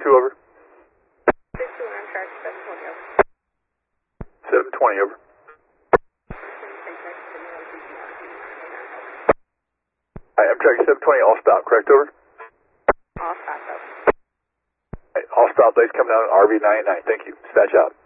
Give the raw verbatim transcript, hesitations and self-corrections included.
two, over. six two, I'm track seven twenty, over. seven twenty, over. Hi, I'm tracking seven twenty, all stop, correct, over? All stop, over. All stop, lace coming down on R V ninety-nine, thank you. Dispatch out.